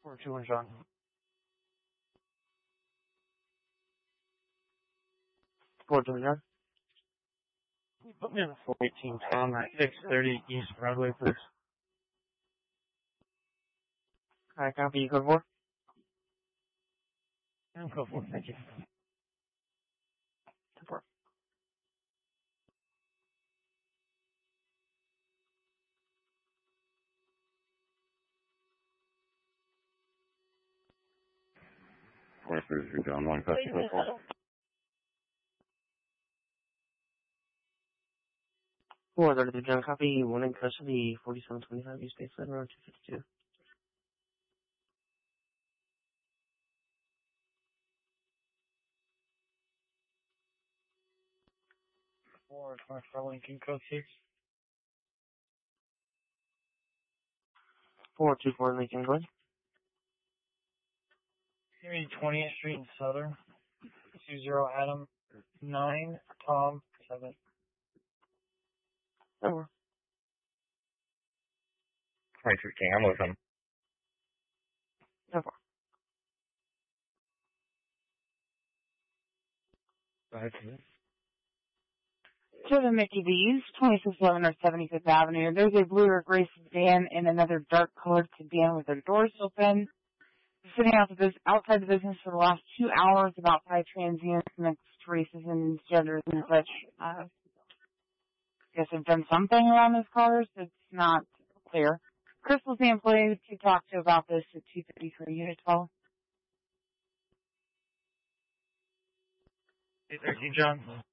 421 John. Four to John. Can you put me on a 418 Tom at 630 East Broadway, please? Hi, copy. You code 4? I'm code 4, thank you. Code 4. John, 1 customer 4. 432 John, copy. 1 in custody, 4725 East Bayside Road, 252. 424 Lincoln, code 6. 424 Lincoln, go ahead. Give me 20th Street in Southern. 20 Adam 9 Tom 7. Over. 23 King, I'm with him. Over. Go ahead, please. To Mickey D's, 2611 or 75th Avenue. There's a blue or gray sedan and another dark colored sedan with their doors open. Sitting outside the business for the last 2 hours, about 5 transients, mixed races and genders and such. I guess they've done something around those cars. It's not clear. Crystal's the employee to talk to about this at 253 Unit 12. 813 John.